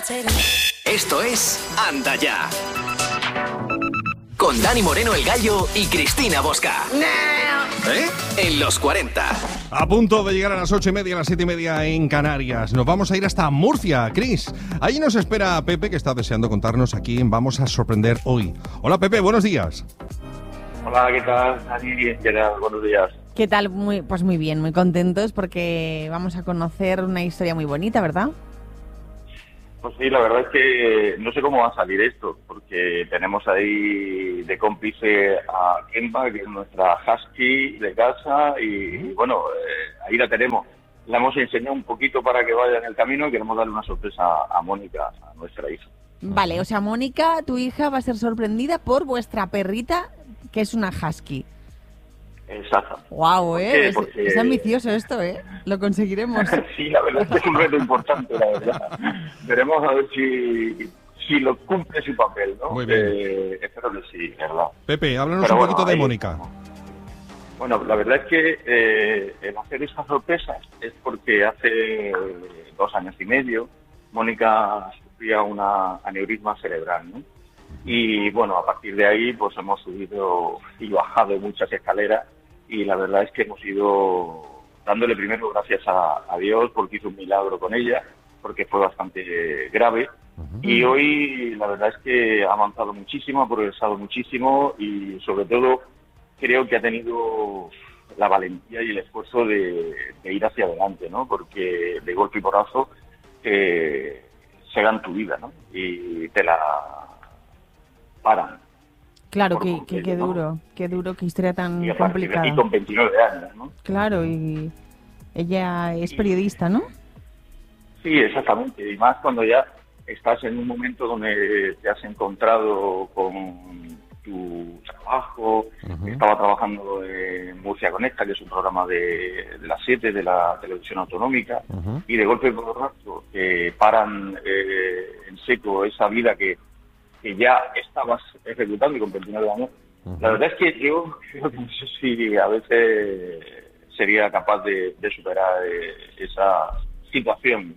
Esto es Anda Ya. Con Dani Moreno el Gallo y Cristina Bosca. En los 40. A punto de llegar a las 8:30, a las 7:30 en Canarias. Nos vamos a ir hasta Murcia, Cris. Ahí nos espera Pepe, que está deseando contarnos a quién vamos a sorprender hoy. Hola, Pepe, buenos días. Hola, ¿qué tal, Dani? ¿Qué tal? Buenos días. ¿Qué tal? Pues muy bien, muy contentos porque vamos a conocer una historia muy bonita, ¿verdad? Pues sí, la verdad es que no sé cómo va a salir esto, porque tenemos ahí de cómplice a Kemba, que es nuestra husky de casa, y bueno, ahí la tenemos. La hemos enseñado un poquito para que vaya en el camino y queremos darle una sorpresa a Mónica, a nuestra hija. Vale, o sea, Mónica, tu hija, va a ser sorprendida por vuestra perrita, que es una husky. Exacto. Guau, Porque... es ambicioso esto, Lo conseguiremos. Sí, la verdad es que es un reto importante, la verdad. Veremos a ver si lo cumple su papel, ¿no? Muy bien. Espero que sí, ¿verdad? Pepe, háblanos un poquito de Mónica. Bueno, la verdad es que el hacer esta sorpresa es porque hace 2 años y medio Mónica sufría una aneurisma cerebral, ¿no? Y bueno, a partir de ahí pues hemos subido y bajado muchas escaleras y la verdad es que hemos ido dándole primero gracias a Dios porque hizo un milagro con ella, porque fue bastante grave. Y hoy la verdad es que ha avanzado muchísimo, ha progresado muchísimo y sobre todo creo que ha tenido la valentía y el esfuerzo de ir hacia adelante, ¿no? Porque de golpe y porrazo se gana tu vida, ¿no? Y te la paran. Claro, qué duro, qué historia tan complicada. Y con 29 años, ¿no? Claro, y ella es periodista, ¿no? Sí, exactamente, y más cuando ya estás en un momento donde te has encontrado con tu trabajo. Estaba trabajando en Murcia Conecta, que es un programa de las 7 de la televisión autonómica, y de golpe por rato paran en seco esa vida que ya estabas ejecutando y con 29 años. La verdad es que yo creo que no sé si a veces sería capaz de superar esa situación.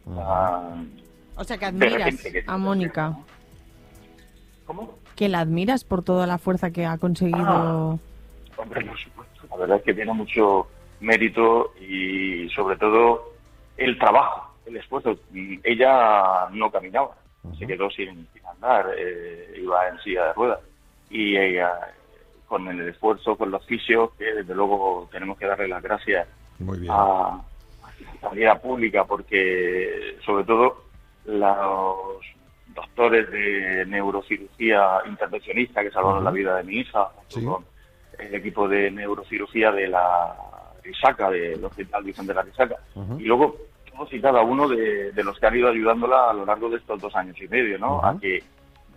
O sea, que admiras a Mónica. ¿No? ¿Cómo? Que la admiras por toda la fuerza que ha conseguido. Hombre, por supuesto. La verdad es que tiene mucho mérito y sobre todo el trabajo, el esfuerzo. Ella no caminaba. Se quedó sin andar, iba en silla de ruedas. Y ella, con el esfuerzo, con los fisios, que desde luego tenemos que darle las gracias a la sanidad pública, porque sobre todo los doctores de neurocirugía intervencionista que salvaron la vida de mi hija, con el equipo de neurocirugía de la Risaca, del Hospital Vicente de la Risaca. Y luego todos y cada uno de los que han ido ayudándola a lo largo de estos 2 años y medio, ¿no? A que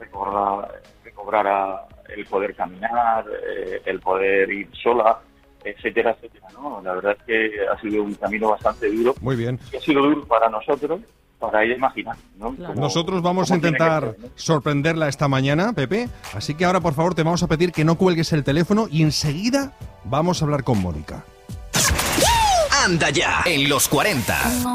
recobrara el poder caminar, el poder ir sola, etcétera, etcétera, ¿no? La verdad es que ha sido un camino bastante duro. Muy bien. Y ha sido duro para nosotros, para ella imaginar, ¿no? Claro. Nosotros vamos a intentar sorprenderla esta mañana, Pepe. Así que ahora, por favor, te vamos a pedir que no cuelgues el teléfono y enseguida vamos a hablar con Mónica. Anda Ya en los 40.